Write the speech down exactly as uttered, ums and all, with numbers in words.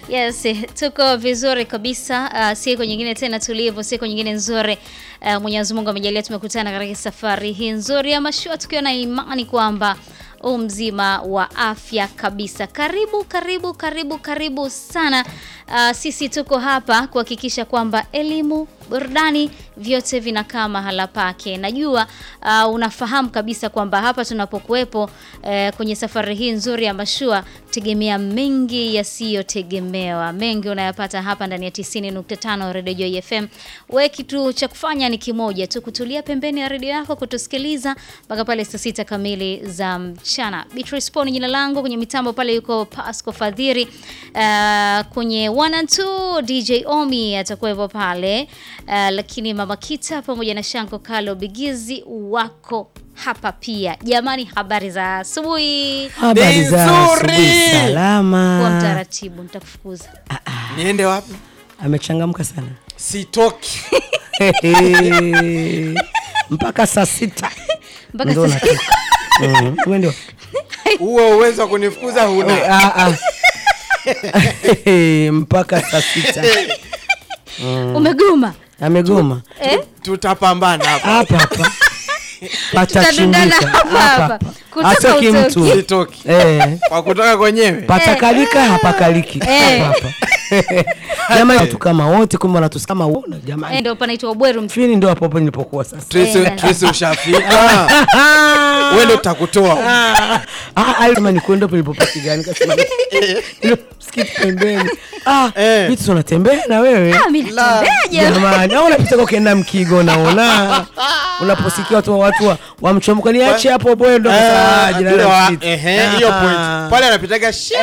Yes, tuko vizuri kabisa. Uh, siku nyingine tena tulivu, siku nyingine nzuri. Uh, Mwenyezi Mungu amejalia tumekutana katika safari hii nzuri ya mashua tukiwa na imani kwamba u mzima wa afya kabisa. Karibu, karibu, karibu, karibu sana. Uh, sisi tuko hapa kuhakikisha kwamba elimu, burudani vyote vinakaa mahala pake. Najua uh, unafahamu kabisa kwamba hapa tunapokuepo uh, kwenye safari hii nzuri ya mashua tegemea mengi yasiyotegemewa. Mengi unayapata hapa ndani ya tisini nukta tano Radio Joy F M. Wewe kitu cha kufanya ni kimoja tu, kutulia pembeni ya radio yako kutusikiliza mpaka pale saa sita kamili za mchana. Beatrice Poni jina langu, kwenye mitambo pale yuko Pasco Fadhiri, uh, kwenye one and two D J Omi atakuwepo pale. Uh, lakini Mama Kita pamoja na Shanko Kalo Bigizi wako hapa pia. Jamani, habari za asubuhi. Habari za asubuhi salama. Kwa mtaratibu nitakufukuza. Ah, ah. Niende wapi? Amechangamka sana. Sitoki. Mpaka saa sita. Mpaka saa sita. Mhm. Umeenda? Uwe uwezo wa kunifukuza huna. Ah ah. Mpaka saa sita. Mm. Umegoma? Amegoma. Eh? Tutapambana hapa. Hapa hapa. Tutadundana hapa hapa. Kutoka mtu. Sitoki. Eh. Kwa kutoka kwenyewe. Patakalika hapakaliki. Eh. Hapa hapa. Jamani watu kama wote kumbe wanatusikia kama uona jamani. Eh, ndio panaitwa Bweru mtu. Fini ndio hapo hapo nilipokuwa sasa. Trace Trace ushafika. Wewe ndio utakutoa. Ah, alima ni kwenda palipopoki gani kasema. Ndio skip pembeni. Ah, vitu tunatembea na wewe. Ah, mimi natembea jamani. Au unapita kwa kenda Mkigo naona. Unaposikia watu watu wamchomoka niache hapo boyo ndio sasa jina la msikiti. Ehe, hiyo point. Pale anapitaga she